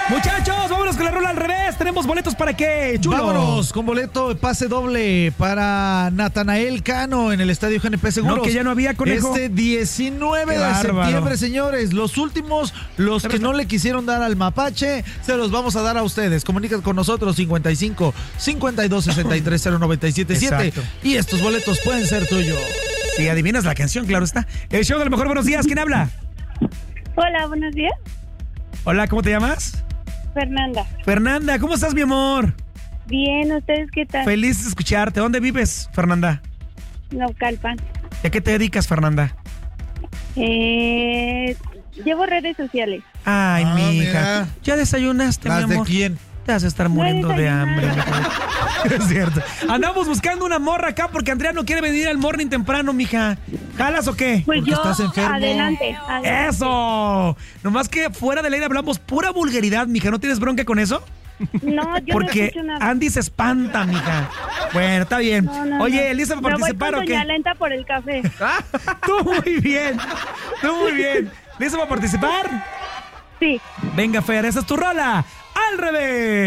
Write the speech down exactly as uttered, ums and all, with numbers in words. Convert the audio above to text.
Muchachos, vámonos con la rola al revés. Tenemos boletos para qué, chulo. Vámonos con boleto, pase doble para Natanael Cano en el Estadio G N P Seguros. No, que ya no había, conejo. Este diecinueve Qué de bárbaro. septiembre, señores. Los últimos, los que no le quisieron dar al mapache, se los vamos a dar a ustedes. Comunícate con nosotros cincuenta y cinco, cincuenta y dos, sesenta y tres, cero noventa y siete siete. Exacto. Y estos boletos pueden ser tuyos. Si adivinas la canción, claro está. El show de lo mejor, buenos días. ¿Quién habla? Hola, buenos días. Hola, ¿cómo te llamas? Fernanda. Fernanda, ¿cómo estás, mi amor? Bien, ¿ustedes qué tal? Feliz de escucharte. ¿Dónde vives, Fernanda? Naucalpan. ¿Y a qué te dedicas, Fernanda? Eh, llevo redes sociales. Ay, Ah, mija. mira. ¿Ya desayunaste, ¿Las mi de amor? quién? Te vas a estar No he muriendo de hambre. desayunado. mija. Es cierto. Andamos buscando una morra acá porque Andrea no quiere venir al morning temprano, mija. ¿Jalas o qué? Pues Porque yo, estás enfermo. adelante, adelante. ¡Eso! Nomás que fuera del aire hablamos pura vulgaridad, mija. ¿No tienes bronca con eso? No, yo Porque no escucho nada. Andy se espanta, mija. Bueno, está bien. No, no, Oye, no. ¿lista para Me voy participar con o qué? Doña Lenta por el café. Tú muy bien. Tú muy bien. ¿Lista para participar? Sí. Venga, Fer, esa es tu rola. ¡Al revés!